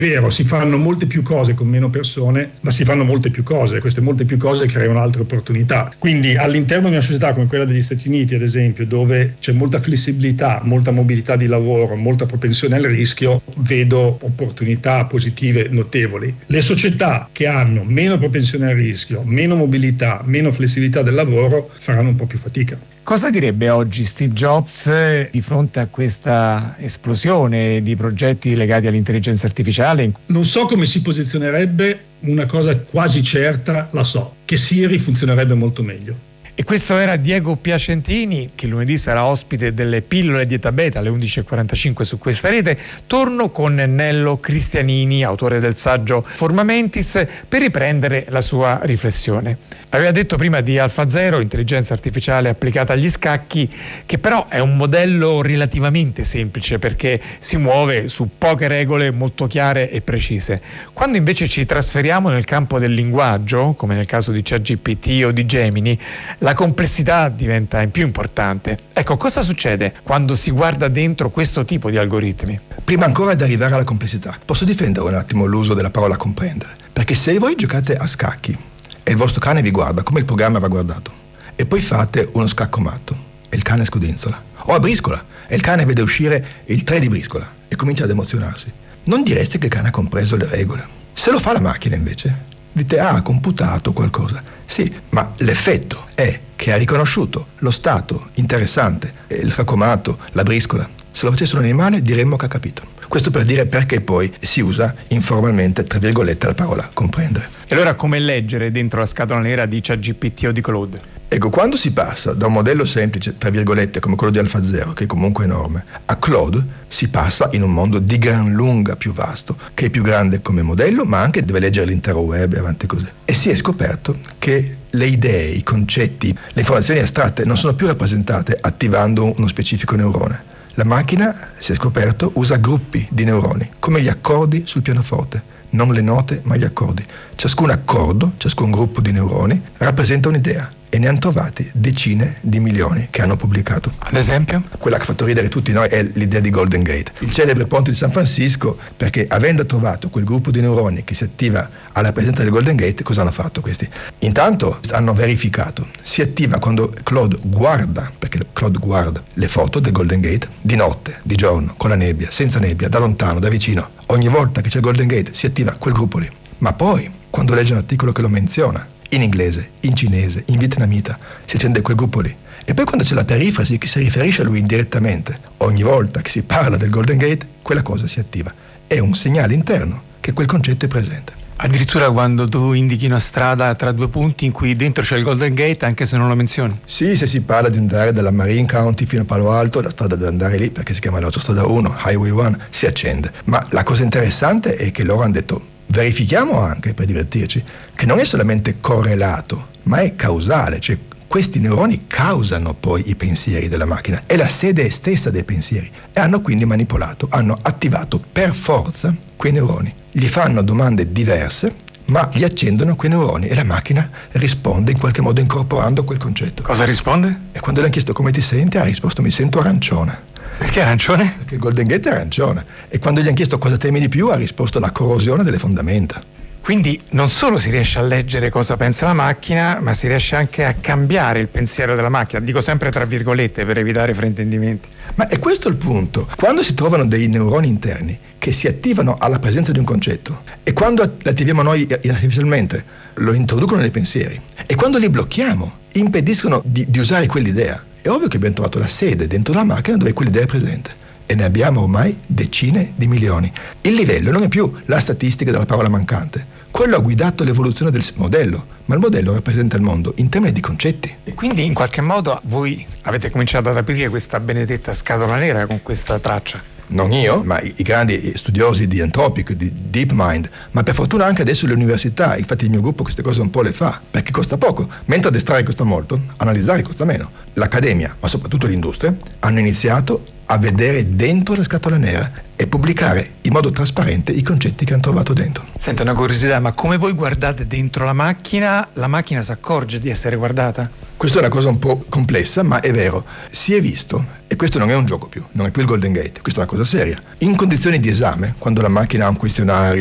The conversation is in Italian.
Vero, si fanno molte più cose con meno persone, ma si fanno molte più cose, e queste molte più cose creano altre opportunità. Quindi all'interno di una società come quella degli Stati Uniti, ad esempio, dove c'è molta flessibilità, molta mobilità di lavoro, molta propensione al rischio, vedo opportunità positive notevoli. Le società che hanno meno propensione al rischio, meno mobilità, meno flessibilità del lavoro faranno un po' più fatica. Cosa direbbe oggi Steve Jobs di fronte a questa esplosione di progetti legati all'intelligenza artificiale? Non so come si posizionerebbe, una cosa quasi certa la so, che Siri funzionerebbe molto meglio. E questo era Diego Piacentini, che lunedì sarà ospite delle Pillole di Eta Beta alle 11.45 su questa rete. Torno con Nello Cristianini, autore del saggio Forma Mentis, per riprendere la sua riflessione. Aveva detto prima di AlphaZero, intelligenza artificiale applicata agli scacchi, che però è un modello relativamente semplice perché si muove su poche regole molto chiare e precise. Quando invece ci trasferiamo nel campo del linguaggio, come nel caso di ChatGPT o di Gemini, la complessità diventa più importante. Ecco, cosa succede quando si guarda dentro questo tipo di algoritmi? Prima ancora di arrivare alla complessità, posso difendere un attimo l'uso della parola comprendere, perché se voi giocate a scacchi e il vostro cane vi guarda come il programma va guardato, e poi fate uno scaccomatto e il cane scodinzola, o a briscola e il cane vede uscire il 3 di briscola e comincia ad emozionarsi, non direste che il cane ha compreso le regole. Se lo fa la macchina invece, dite ha computato qualcosa. Sì, ma l'effetto è che ha riconosciuto lo stato interessante, il scaccomatto, la briscola. Se lo facesse un animale diremmo che ha capito. Questo per dire perché poi si usa informalmente, tra virgolette, la parola comprendere. E allora come leggere dentro la scatola nera di ChatGPT o di Claude? Ecco, quando si passa da un modello semplice, tra virgolette, come quello di AlphaZero, che è comunque enorme, a Claude, si passa in un mondo di gran lunga più vasto, che è più grande come modello, ma anche deve leggere l'intero web e avanti così. E si è scoperto che le idee, i concetti, le informazioni astratte non sono più rappresentate attivando uno specifico neurone. La macchina, si è scoperto, usa gruppi di neuroni, come gli accordi sul pianoforte. Non le note, ma gli accordi. Ciascun accordo, ciascun gruppo di neuroni, rappresenta un'idea. E ne hanno trovati decine di milioni che hanno pubblicato. Ad esempio? Quella che ha fatto ridere tutti noi è l'idea di Golden Gate, il celebre ponte di San Francisco, perché avendo trovato quel gruppo di neuroni che si attiva alla presenza del Golden Gate, cosa hanno fatto questi? Intanto hanno verificato, si attiva quando Claude guarda, perché Claude guarda le foto del Golden Gate, di notte, di giorno, con la nebbia, senza nebbia, da lontano, da vicino. Ogni volta che c'è il Golden Gate si attiva quel gruppo lì. Ma poi, quando legge un articolo che lo menziona, in inglese, in cinese, in vietnamita, si accende quel gruppo lì. E poi quando c'è la perifrasi che si riferisce a lui indirettamente, ogni volta che si parla del Golden Gate, quella cosa si attiva. È un segnale interno che quel concetto è presente. Addirittura quando tu indichi una strada tra due punti in cui dentro c'è il Golden Gate, anche se non lo menzioni? Sì, se si parla di andare dalla Marine County fino a Palo Alto, la strada da andare lì, perché si chiama l'autostrada 1, Highway 1, si accende. Ma la cosa interessante è che loro hanno detto, verifichiamo anche, per divertirci, che non è solamente correlato, ma è causale, cioè questi neuroni causano poi i pensieri della macchina, è la sede stessa dei pensieri, e hanno quindi manipolato, hanno attivato per forza quei neuroni, gli fanno domande diverse, ma gli accendono quei neuroni e la macchina risponde in qualche modo incorporando quel concetto. Cosa risponde? E quando le hanno chiesto come ti senti, ha risposto mi sento arancione. Perché arancione? Perché il Golden Gate è arancione. E quando gli hanno chiesto cosa temi di più, ha risposto la corrosione delle fondamenta. Quindi non solo si riesce a leggere cosa pensa la macchina, ma si riesce anche a cambiare il pensiero della macchina. Dico sempre tra virgolette per evitare fraintendimenti. Ma è questo il punto. Quando si trovano dei neuroni interni che si attivano alla presenza di un concetto e quando li attiviamo noi artificialmente lo introducono nei pensieri e quando li blocchiamo impediscono di usare quell'idea. È ovvio che abbiamo trovato la sede dentro la macchina dove quell'idea è presente e ne abbiamo ormai decine di milioni. Il livello non è più la statistica della parola mancante, quello ha guidato l'evoluzione del modello, ma il modello rappresenta il mondo in termini di concetti. E quindi in qualche modo voi avete cominciato ad aprire questa benedetta scatola nera con questa traccia. Non io, ma i grandi studiosi di Anthropic, di DeepMind, ma per fortuna anche adesso le università, infatti il mio gruppo queste cose un po' le fa, perché costa poco, mentre addestrare costa molto, analizzare costa meno. L'accademia, ma soprattutto l'industria, hanno iniziato a vedere dentro la scatola nera e pubblicare in modo trasparente i concetti che hanno trovato dentro. Senta, una curiosità, ma come voi guardate dentro la macchina si accorge di essere guardata? Questa è una cosa un po' complessa, ma è vero. Si è visto, e questo non è un gioco più, non è più il Golden Gate, questa è una cosa seria. In condizioni di esame, quando la macchina ha un questionario,